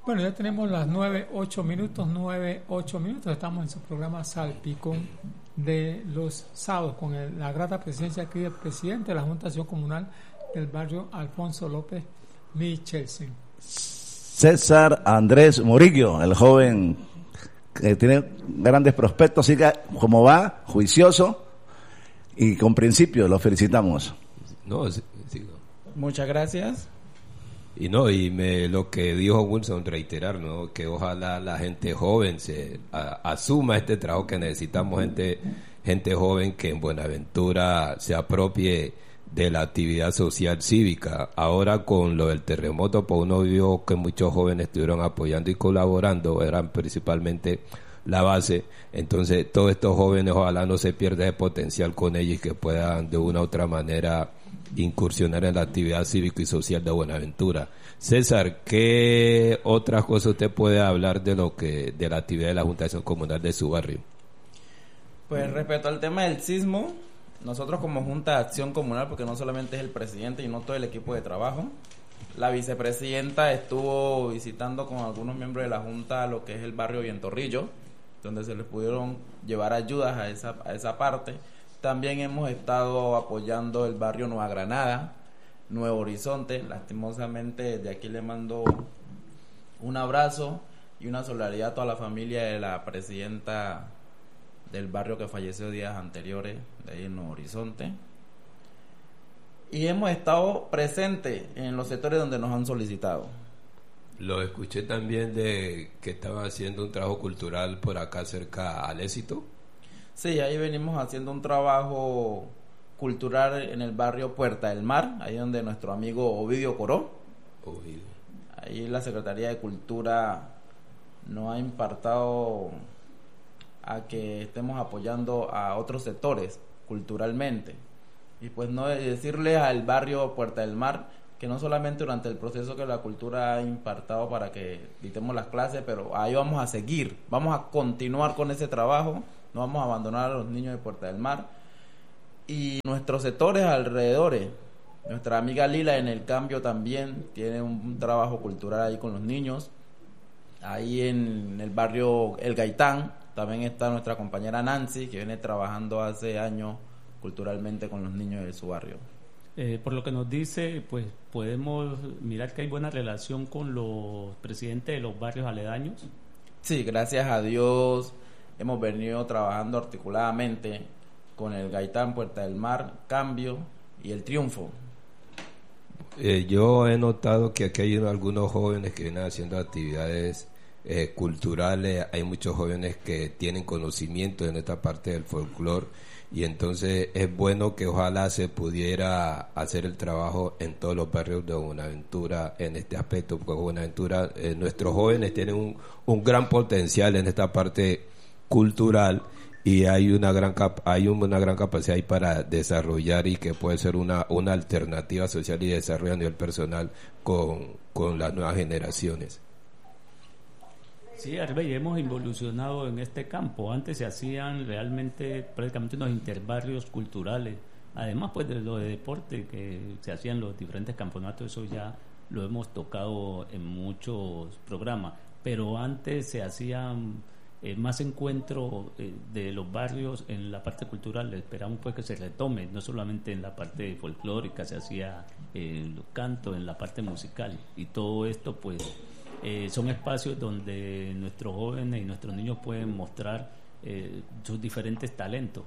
Bueno, ya tenemos las 9:08 minutos. Estamos en su programa Salpicón de los sábados con la grata presencia aquí del presidente de la Junta de Acción Comunal del barrio, Alfonso López Michelsen. César Andrés Murillo, el joven que tiene grandes prospectos, siga como va, juicioso y con principios. Lo felicitamos. No, sí. Muchas gracias. Y no, lo que dijo Wilson, reiterar, ¿no? Que ojalá la gente joven asuma este trabajo, que necesitamos gente joven que en Buenaventura se apropie de la actividad social cívica. Ahora con lo del terremoto, pues uno vio que muchos jóvenes estuvieron apoyando y colaborando, eran principalmente la base. Entonces todos estos jóvenes ojalá no se pierda ese potencial con ellos y que puedan de una u otra manera incursionar en la actividad cívica y social de Buenaventura. César, ¿qué otras cosas usted puede hablar de la actividad de la Junta de Acción Comunal de su barrio? Pues respecto al tema del sismo, nosotros como Junta de Acción Comunal, porque no solamente es el presidente y no todo el equipo de trabajo, la vicepresidenta estuvo visitando con algunos miembros de la Junta lo que es el barrio Vientorrillo, donde se les pudieron llevar ayudas a esa parte. También hemos estado apoyando el barrio Nueva Granada, Nuevo Horizonte. Lastimosamente de aquí le mando un abrazo y una solidaridad a toda la familia de la presidenta del barrio que falleció días anteriores, de ahí en Nuevo Horizonte. Y hemos estado presentes en los sectores donde nos han solicitado. Lo escuché también de que estaba haciendo un trabajo cultural por acá cerca al Éxito. Sí, ahí venimos haciendo un trabajo cultural en el barrio Puerta del Mar, ahí donde nuestro amigo Ovidio Coró. Ahí la Secretaría de Cultura nos ha impartado a que estemos apoyando a otros sectores culturalmente. Y pues no decirle al barrio Puerta del Mar que no solamente durante el proceso que la cultura ha impartado para que dictemos las clases, pero ahí vamos a seguir, vamos a continuar con ese trabajo. No vamos a abandonar a los niños de Puerta del Mar. Y nuestros sectores alrededores, nuestra amiga Lila en el Cambio también tiene un trabajo cultural ahí con los niños. Ahí en el barrio El Gaitán también está nuestra compañera Nancy, que viene trabajando hace años culturalmente con los niños de su barrio. Por lo que nos dice, pues podemos mirar que hay buena relación con los presidentes de los barrios aledaños. Sí, gracias a Dios. Hemos venido trabajando articuladamente con el Gaitán, Puerta del Mar, Cambio y el Triunfo. Yo he notado que aquí hay algunos jóvenes que vienen haciendo actividades culturales. Hay muchos jóvenes que tienen conocimiento en esta parte del folclore, y entonces es bueno que ojalá se pudiera hacer el trabajo en todos los barrios de Buenaventura en este aspecto, porque Buenaventura, nuestros jóvenes tienen un gran potencial en esta parte cultural, y hay una gran capacidad ahí para desarrollar, y que puede ser una alternativa social y desarrollo a nivel personal con las nuevas generaciones. Sí, Arbey, hemos evolucionado en este campo. Antes se hacían realmente prácticamente unos interbarrios culturales, además pues de lo de deporte que se hacían los diferentes campeonatos. Eso ya lo hemos tocado en muchos programas, pero antes se hacían más encuentro de los barrios en la parte cultural. Esperamos pues que se retome, no solamente en la parte folclórica, se hacía los cantos, en la parte musical, y todo esto pues son espacios donde nuestros jóvenes y nuestros niños pueden mostrar sus diferentes talentos.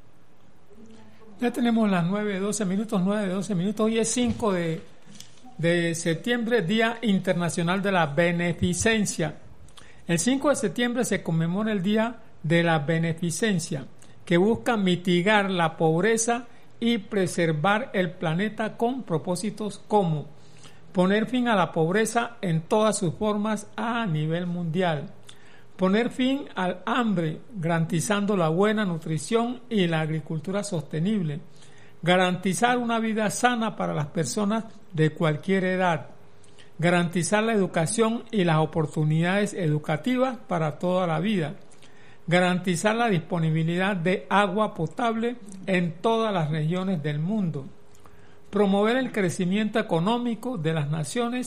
Ya tenemos las 9:12 minutos. Hoy es 5 de septiembre, Día Internacional de la Beneficencia. El 5 de septiembre se conmemora el Día de la Beneficencia, que busca mitigar la pobreza y preservar el planeta con propósitos como poner fin a la pobreza en todas sus formas a nivel mundial, poner fin al hambre garantizando la buena nutrición y la agricultura sostenible, garantizar una vida sana para las personas de cualquier edad, garantizar la educación y las oportunidades educativas para toda la vida, garantizar la disponibilidad de agua potable en todas las regiones del mundo, promover el crecimiento económico de las naciones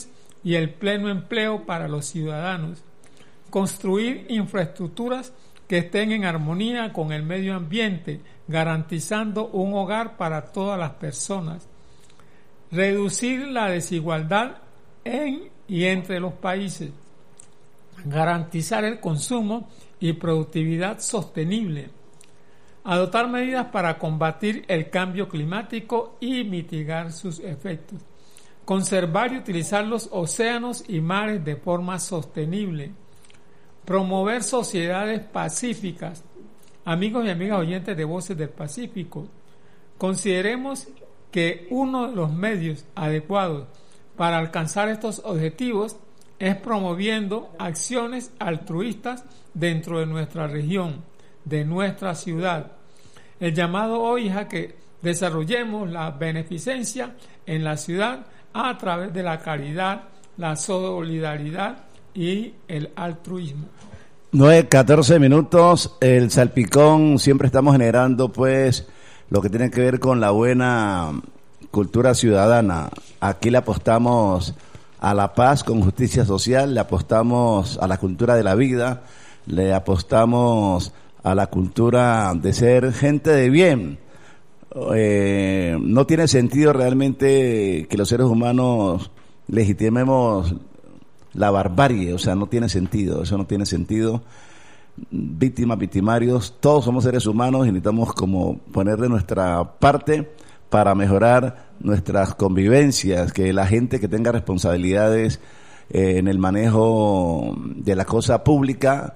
y el pleno empleo para los ciudadanos. Construir infraestructuras que estén en armonía con el medio ambiente, garantizando un hogar para todas las personas. Reducir la desigualdad en y entre los países. Garantizar el consumo y productividad sostenible. Adoptar medidas para combatir el cambio climático y mitigar sus efectos. Conservar y utilizar los océanos y mares de forma sostenible. Promover sociedades pacíficas. Amigos y amigas oyentes de Voces del Pacífico, consideremos que uno de los medios adecuados para alcanzar estos objetivos es promoviendo acciones altruistas dentro de nuestra región, de nuestra ciudad. El llamado hoy es a que desarrollemos la beneficencia en la ciudad a través de la caridad, la solidaridad y el altruismo. 9:14 minutos, el salpicón, siempre estamos generando pues lo que tiene que ver con la buena cultura ciudadana. Aquí le apostamos a la paz con justicia social, le apostamos a la cultura de la vida, le apostamos a la cultura de ser gente de bien. No tiene sentido realmente que los seres humanos legitimemos la barbarie, o sea, no tiene sentido, eso no tiene sentido. Víctimas, victimarios, todos somos seres humanos y necesitamos como poner de nuestra parte para mejorar nuestras convivencias, que la gente que tenga responsabilidades en el manejo de la cosa pública,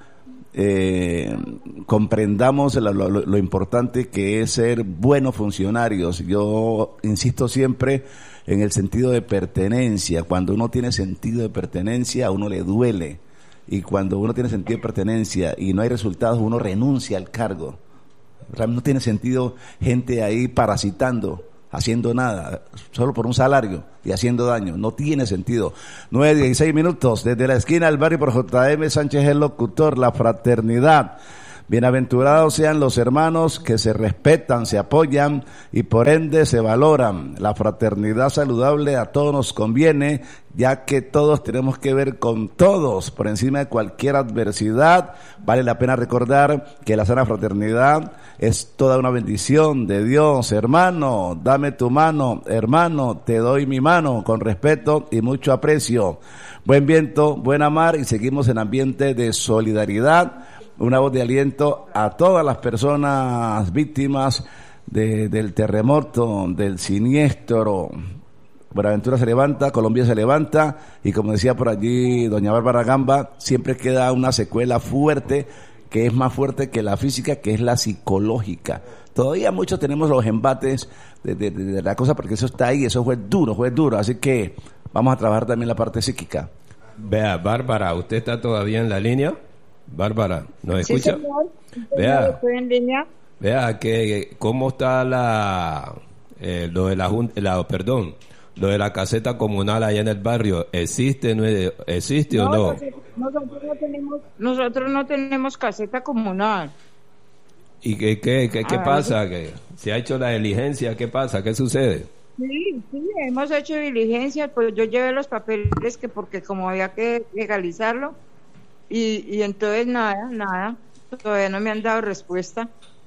comprendamos lo importante que es ser buenos funcionarios. Yo insisto siempre en el sentido de pertenencia. Cuando uno tiene sentido de pertenencia, a uno le duele. Y cuando uno tiene sentido de pertenencia y no hay resultados, uno renuncia al cargo. No tiene sentido gente ahí parasitando, haciendo nada, solo por un salario y haciendo daño. No tiene sentido. 9:16 minutos, desde la esquina del barrio por J.M. Sánchez el locutor, la fraternidad. Bienaventurados sean los hermanos que se respetan, se apoyan y por ende se valoran. La fraternidad saludable a todos nos conviene, ya que todos tenemos que ver con todos por encima de cualquier adversidad. Vale la pena recordar que la sana fraternidad es toda una bendición de Dios. Hermano, dame tu mano. Hermano, te doy mi mano con respeto y mucho aprecio. Buen viento, buena mar y seguimos en ambiente de solidaridad. Una voz de aliento a todas las personas víctimas del terremoto, del siniestro. Buenaventura se levanta, Colombia se levanta y como decía por allí doña Bárbara Gamba, siempre queda una secuela fuerte, que es más fuerte que la física, que es la psicológica. Todavía muchos tenemos los embates de la cosa porque eso está ahí, eso fue duro, así que vamos a trabajar también la parte psíquica. Vea, Bárbara, ¿usted está todavía en la línea? Bárbara, ¿nos escucha? Sí, señor. Vea, Estoy en línea. vea que cómo está lo de lo de la caseta comunal allá en el barrio. ¿Existe o no? Nosotros no tenemos caseta comunal. ¿Y qué pasa? ¿Que se ha hecho la diligencia? ¿Qué pasa? ¿Qué sucede? Sí, hemos hecho diligencias, pues yo llevé los papeles porque como había que legalizarlo y entonces nada, todavía no me han dado respuesta.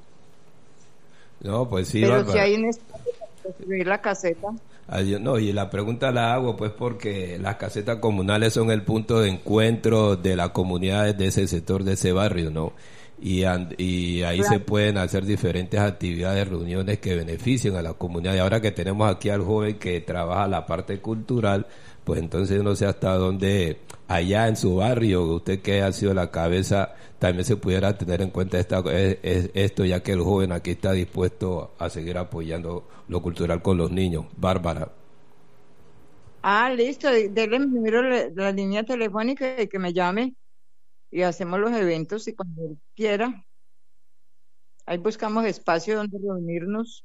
No, pues sí, pero Bárbara. si hay un espacio para construir la caseta. No, y la pregunta la hago pues porque las casetas comunales son el punto de encuentro de las comunidades de ese sector, de ese barrio, ¿no? Y ahí Claro. se pueden hacer diferentes actividades, reuniones que beneficien a la comunidad. Y ahora que tenemos aquí al joven que trabaja la parte cultural, pues entonces no sé hasta dónde allá en su barrio, usted que ha sido la cabeza, también se pudiera tener en cuenta esto, ya que el joven aquí está dispuesto a seguir apoyando lo cultural con los niños. Bárbara. Listo, denle primero la línea telefónica y que me llame y hacemos los eventos y cuando él quiera. Ahí buscamos espacio donde reunirnos.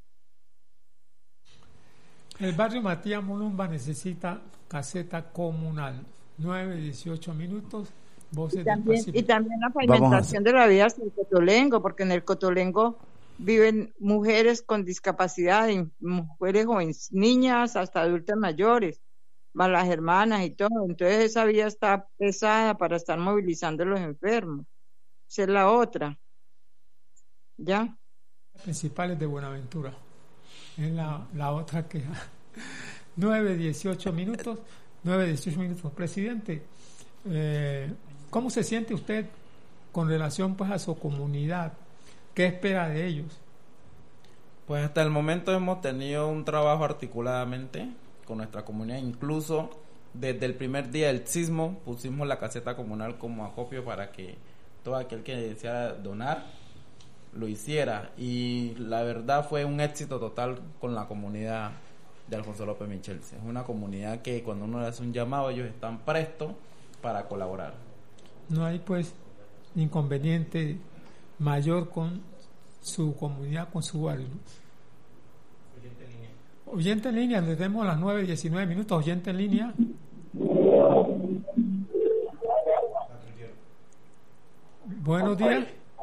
El barrio Matías Mulumba necesita caseta comunal. 9:18 minutos, Voces del Y Pacífico. también la pavimentación de la vía hasta el Cotolengo, porque en el Cotolengo viven mujeres con discapacidad, y mujeres jóvenes, niñas hasta adultas mayores. más las hermanas y todo. Entonces esa vía está pesada para estar movilizando a los enfermos. Esa es la otra. ¿Ya? Principales de Buenaventura. Es la otra queja. 9:18 minutos. 9:18 minutos. Presidente, ¿cómo se siente usted con relación pues a su comunidad? ¿Qué espera de ellos? Pues hasta el momento hemos tenido un trabajo articuladamente con nuestra comunidad. Incluso desde el primer día del sismo pusimos la caseta comunal como acopio para que todo aquel que deseara donar lo hiciera. Y la verdad fue un éxito total con la comunidad de Alfonso López Michels. Es una comunidad que cuando uno le hace un llamado, ellos están prestos para colaborar. No hay pues inconveniente mayor con su comunidad, con su barrio. Oyente en línea, le demos las 9:19 minutos. Oyente en línea. Buenos días.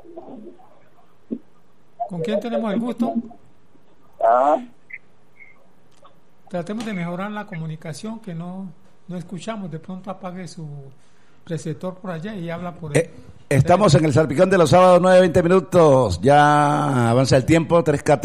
¿Con quién tenemos el gusto? Tratemos de mejorar la comunicación, que no escuchamos. De pronto apague su receptor por allá y habla por él. Estamos en el Salpicón de los sábados, 9:20 minutos. Ya avanza el tiempo,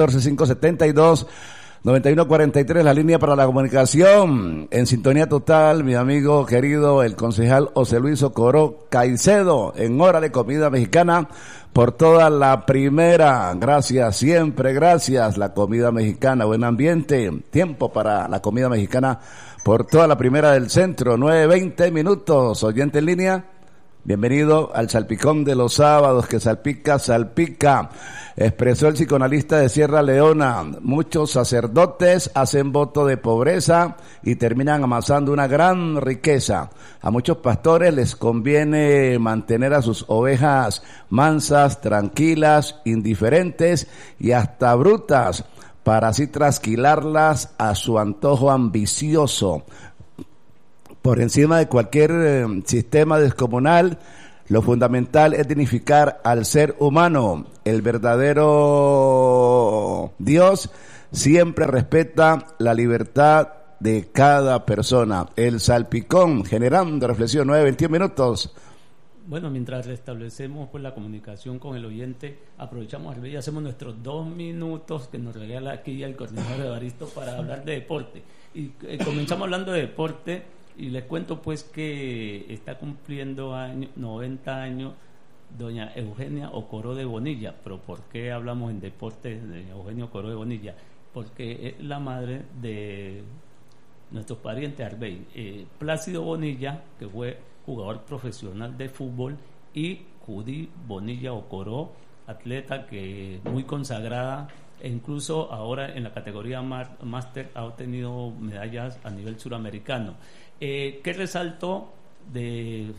314-572-9143, la línea para la comunicación. En sintonía total, mi amigo querido, el concejal José Luis Socorro Caicedo, en Hora de Comida Mexicana, por toda la primera. Gracias, siempre gracias. La comida mexicana, buen ambiente, tiempo para la comida mexicana por toda la primera del centro, 9:20 minutos. Oyente en línea. Bienvenido al Salpicón de los sábados, que salpica, salpica. Expresó el psicoanalista de Sierra Leona: muchos sacerdotes hacen voto de pobreza y terminan amasando una gran riqueza. A muchos pastores les conviene mantener a sus ovejas mansas, tranquilas, indiferentes y hasta brutas, para así trasquilarlas a su antojo ambicioso. Por encima de cualquier sistema descomunal, lo fundamental es dignificar al ser humano. El verdadero Dios siempre respeta la libertad de cada persona. El Salpicón, generando reflexión, 9:21 minutos. Bueno, mientras restablecemos pues la comunicación con el oyente, aprovechamos y hacemos nuestros 2 minutos que nos regala aquí el coordinador Evaristo para hablar de deporte. Y comenzamos hablando de deporte. Y les cuento pues que está cumpliendo 90 años doña Eugenia Ocoró de Bonilla. Pero ¿por qué hablamos en deportes de Eugenia Ocoró de Bonilla? Porque es la madre de nuestros parientes Arbey. Plácido Bonilla, que fue jugador profesional de fútbol, y Judy Bonilla Ocoró, atleta que muy consagrada, e incluso ahora en la categoría máster ha obtenido medallas a nivel suramericano. ¿Qué resaltó de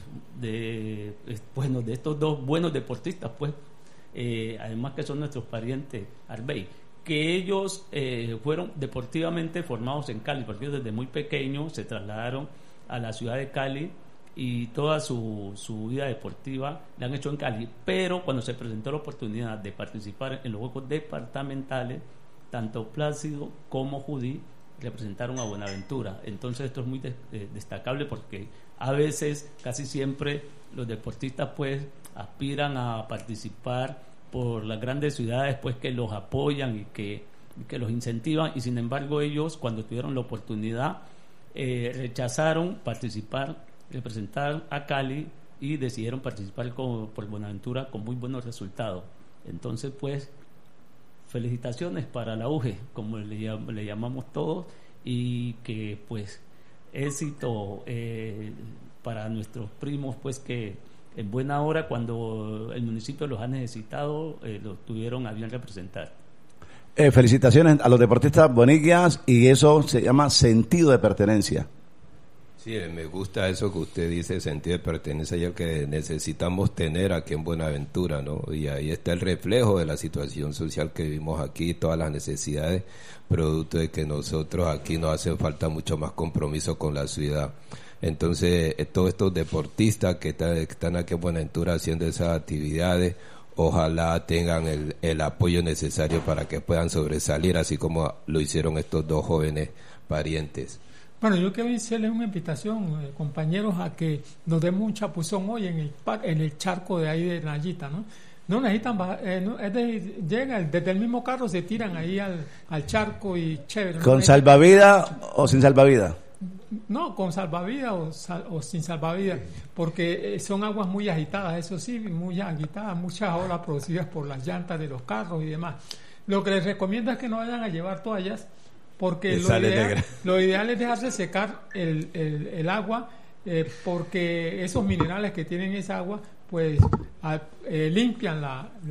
estos dos buenos deportistas? Pues además que son nuestros parientes Arbey, que ellos fueron deportivamente formados en Cali, porque ellos desde muy pequeños se trasladaron a la ciudad de Cali y toda su vida deportiva la han hecho en Cali. Pero cuando se presentó la oportunidad de participar en los Juegos Departamentales, tanto Plácido como Judy representaron a Buenaventura. Entonces esto es muy destacable, porque a veces, casi siempre, los deportistas pues aspiran a participar por las grandes ciudades pues que los apoyan y que los incentivan, y sin embargo ellos, cuando tuvieron la oportunidad, rechazaron representar a Cali y decidieron participar por Buenaventura con muy buenos resultados. Entonces pues felicitaciones para la UGE, como le llamamos todos, y que pues éxito para nuestros primos, pues que en buena hora, cuando el municipio los ha necesitado, los tuvieron a bien representar. Felicitaciones a los deportistas bonillas, y eso se llama sentido de pertenencia. Sí, me gusta eso que usted dice, sentido de pertenencia, y el que necesitamos tener aquí en Buenaventura, ¿no? Y ahí está el reflejo de la situación social que vivimos aquí, todas las necesidades, producto de que nosotros aquí nos hace falta mucho más compromiso con la ciudad. Entonces, todos estos deportistas que están aquí en Buenaventura haciendo esas actividades, ojalá tengan el apoyo necesario para que puedan sobresalir, así como lo hicieron estos dos jóvenes parientes. Bueno, yo quiero hacerles una invitación, compañeros, a que nos demos un chapuzón hoy en el charco de ahí de Nayita, ¿no? No necesitan llegan desde el mismo carro, se tiran ahí al charco y chévere. ¿Con salvavidas o sin salvavidas? No, con salvavidas o sin salvavidas, porque son aguas muy agitadas, eso sí, muy agitadas, muchas olas producidas por las llantas de los carros y demás. Lo que les recomiendo es que no vayan a llevar toallas, porque lo ideal es dejarse secar el agua, porque esos minerales que tienen esa agua pues limpian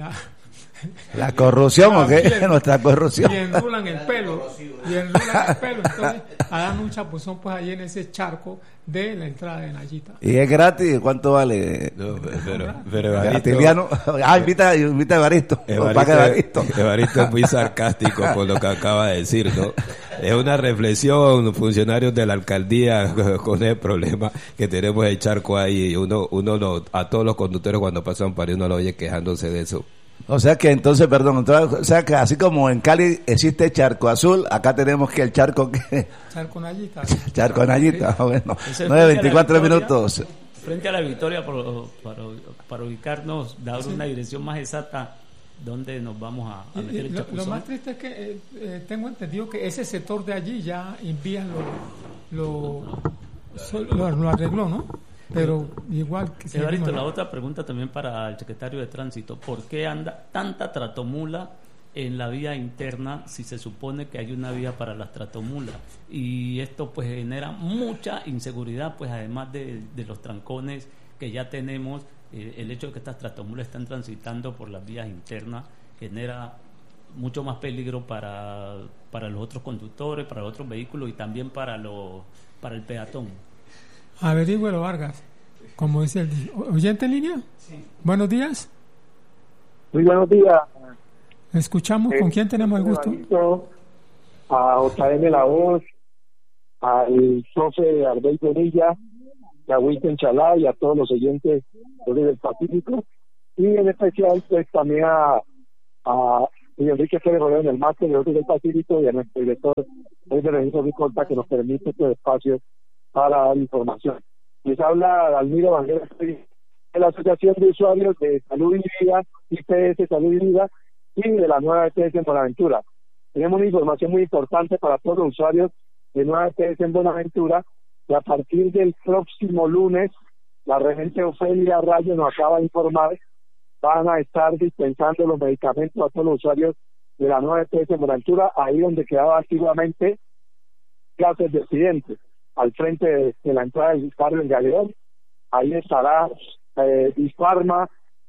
la corrupción, ¿o qué? Nuestra corrupción. Y enrulan el pelo. Entonces, hagan un chapuzón pues ahí en ese charco de la entrada de Nayita. ¿Y es gratis? ¿Cuánto vale? No, pero Evaristo, invita a Evaristo. Evaristo es muy sarcástico por lo que acaba de decir, ¿no? Es una reflexión, funcionarios de la alcaldía, con el problema que tenemos el charco ahí. A todos los conductores cuando pasan por ahí uno lo oye quejándose de eso. O sea que entonces, que así como en Cali existe Charco Azul, acá tenemos que el charco que... Charco Nayita. Charco Nayita, bueno. 9:24 minutos. Frente a la Victoria, para ubicarnos, dar una dirección más exacta donde nos vamos a meter el chapuzón. Lo más triste es que tengo entendido que ese sector de allí ya Invías lo arregló, ¿no? Pero igual que Evaristo, la otra pregunta también para el secretario de Tránsito: ¿por qué anda tanta tratomula en la vía interna si se supone que hay una vía para las tratomulas? Y esto pues genera mucha inseguridad, pues además de los trancones que ya tenemos. El hecho de que estas tratomulas están transitando por las vías internas genera mucho más peligro para los otros conductores, para los otros vehículos y también para el peatón. Averígüelo, Vargas. Como dice el oyente en línea. Sí. Buenos días. Muy buenos días. Escuchamos. ¿Con quién tenemos el gusto? A JM La Voz, al profe Arbey Bonilla, a Wilton Chalá y a todos los oyentes del Pacífico. Y en especial pues también a Enrique Pérez Rodríguez en el máster de del Pacífico y a nuestro director de Registro Bicolta, que nos permite este espacio para dar información. Les habla Dalmiro Banguera de la Asociación de Usuarios de Salud y Vida, IPS Salud y Vida, y de la nueva EPS en Buenaventura. Tenemos una información muy importante para todos los usuarios de nueva EPS en Buenaventura, que a partir del próximo lunes, la regente Ofelia Rayo nos acaba de informar, van a estar dispensando los medicamentos a todos los usuarios de la nueva EPS en Buenaventura, ahí donde quedaba antiguamente clases de accidentes, al frente de la entrada del barrio del Galeón. Ahí estará Disfarma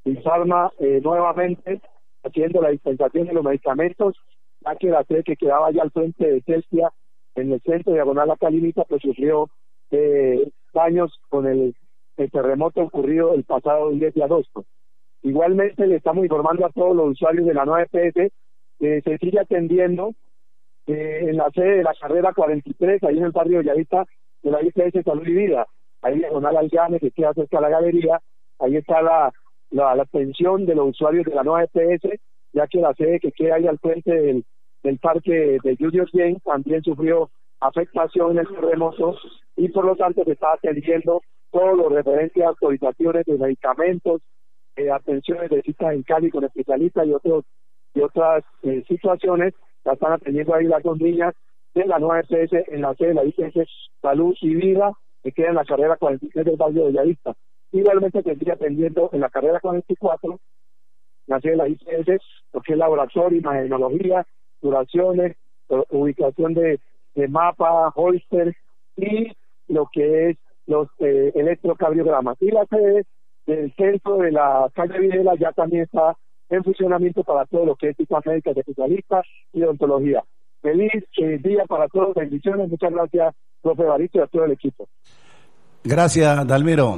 nuevamente haciendo la dispensación de los medicamentos, ya que la sede que quedaba allá al frente de Celsia, en el centro diagonal La Calinita, pues sufrió daños con el terremoto ocurrido el pasado 10 de agosto. Igualmente le estamos informando a todos los usuarios de la nueva EPS que se sigue atendiendo en la sede de la carrera 43, ahí en el barrio de Bellavista, de la IPS Salud y Vida, ahí diagonal al Llane, que queda cerca de la galería. Ahí está la atención de los usuarios de la nueva EPS, ya que la sede que queda ahí al frente del parque de Junior James también sufrió afectación en el terremoto, y por lo tanto se está atendiendo todo lo referente a autorizaciones de medicamentos, atenciones de citas en Cali con especialistas y otras situaciones. La están atendiendo ahí las dos niñas de la nueva EPS en la sede de la IPS Salud y Vida, que queda en la carrera 43 del barrio de Bellavista. Igualmente tendría atendiendo en la carrera 44, la sede de la IPS, lo que es laboratorio, imagenología, duraciones, ubicación de mapa, holster y lo que es los electrocardiogramas. Y la sede del centro de la calle Videla ya también está en funcionamiento para todo lo que es citas médicas de especialistas y odontología. Feliz día para todos, bendiciones, muchas gracias, profe Evaristo, y a todo el equipo. Gracias, Dalmiro.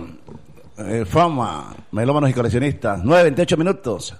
Fama, melómanos y coleccionistas, 9:28 minutos.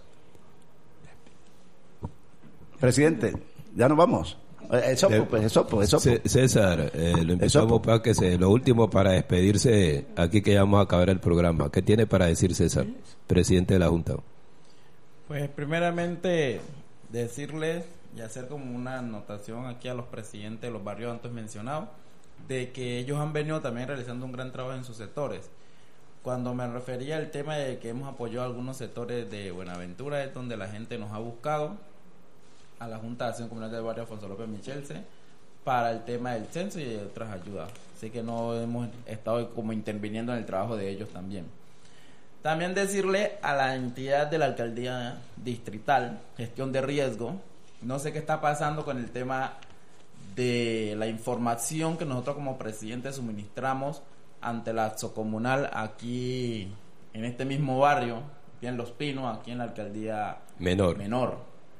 Presidente, ya nos vamos. Eso. César, lo empezamos para lo último para despedirse, aquí que ya vamos a acabar el programa. ¿Qué tiene para decir César, presidente de la Junta? Pues primeramente decirles y hacer como una anotación aquí a los presidentes de los barrios antes mencionados, de que ellos han venido también realizando un gran trabajo en sus sectores. Cuando me refería al tema de que hemos apoyado algunos sectores de Buenaventura, es donde la gente nos ha buscado a la Junta de Acción Comunal del barrio Alfonso López Michelce para el tema del censo y de otras ayudas. Así que no hemos estado como interviniendo en el trabajo de ellos también. También decirle a la entidad de la alcaldía distrital, gestión de riesgo, no sé qué está pasando con el tema de la información que nosotros como presidente suministramos ante la Accioncomunal aquí en este mismo barrio, aquí en Los Pinos, aquí en la alcaldía menor.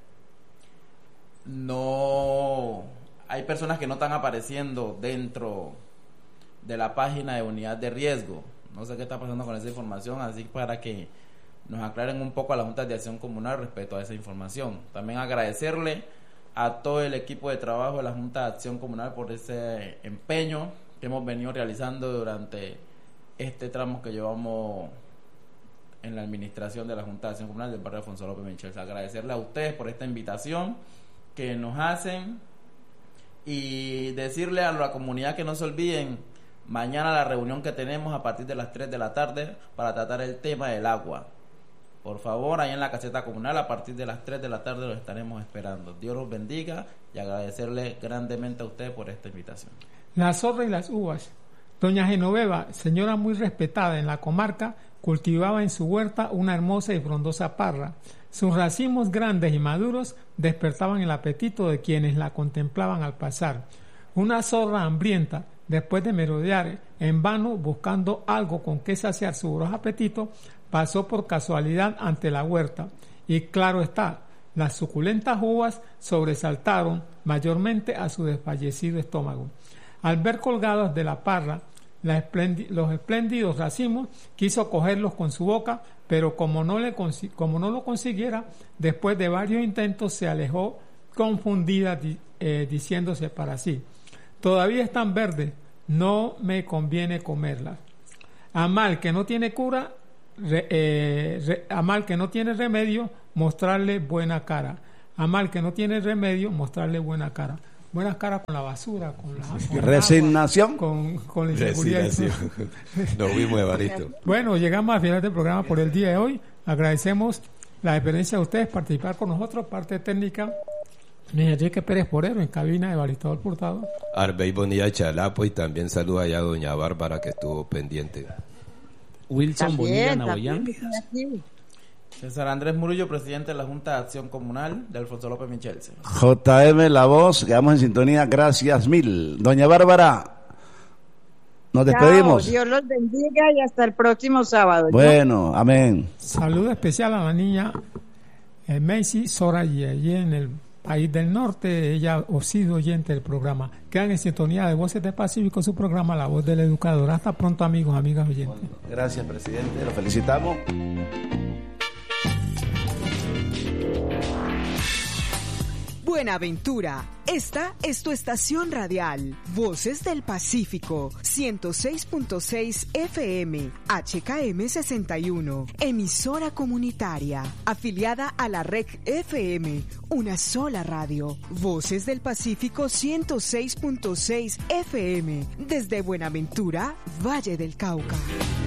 No hay personas que no están apareciendo dentro de la página de unidad de riesgo. No sé qué está pasando con esa información, así para que nos aclaren un poco a la Junta de Acción Comunal respecto a esa información. También agradecerle a todo el equipo de trabajo de la Junta de Acción Comunal por ese empeño que hemos venido realizando durante este tramo que llevamos en la administración de la Junta de Acción Comunal del barrio Alfonso López Michelce. Agradecerle a ustedes por esta invitación que nos hacen y decirle a la comunidad que no se olviden mañana la reunión que tenemos a partir de las 3 de la tarde para tratar el tema del agua. Por favor, ahí en la caseta comunal a partir de las 3 de la tarde los estaremos esperando. Dios los bendiga y agradecerle grandemente a ustedes por esta invitación. La zorra y las uvas. Doña Genoveva, señora muy respetada en la comarca, cultivaba en su huerta una hermosa y frondosa parra. Sus racimos grandes y maduros despertaban el apetito de quienes la contemplaban al pasar. Una zorra hambrienta, después de merodear en vano buscando algo con que saciar su voraz apetito, pasó por casualidad ante la huerta. Y claro está, las suculentas uvas sobresaltaron mayormente a su desfallecido estómago. Al ver colgados de la parra los espléndidos racimos, quiso cogerlos con su boca, pero como no lo consiguiera, después de varios intentos se alejó confundida, diciéndose para sí: todavía están verdes, no me conviene comerlas. A mal que no tiene cura, a mal que no tiene remedio, mostrarle buena cara. A mal que no tiene remedio, mostrarle buena cara. Buena cara con la basura, con la resignación, con la inseguridad. Nos vimos, Evaristo. Bueno, llegamos al final del programa por el día de hoy. Agradecemos la experiencia de ustedes, participar con nosotros, parte técnica Enrique Pérez Porero, en cabina de Baristador Hurtado. Arbey Bonilla Chalapo, y también saluda allá a doña Bárbara que estuvo pendiente. Wilson Bonilla Naboyán. César Andrés Murillo, presidente de la Junta de Acción Comunal de Alfonso López Michelce. JM La Voz, quedamos en sintonía, gracias mil. Doña Bárbara, nos despedimos. Chao, Dios los bendiga y hasta el próximo sábado. Bueno, amén. Saludo especial a la niña Macy Soraya, allí en el país del norte. Ella ha sido oyente del programa. Quedan en sintonía de Voces del Pacífico, su programa La Voz del Educador. Hasta pronto, amigos, amigas oyentes. Bueno, gracias, presidente, lo felicitamos. Buenaventura, esta es tu estación radial, Voces del Pacífico, 106.6 FM, HKM 61, emisora comunitaria, afiliada a la REC FM, una sola radio, Voces del Pacífico 106.6 FM, desde Buenaventura, Valle del Cauca.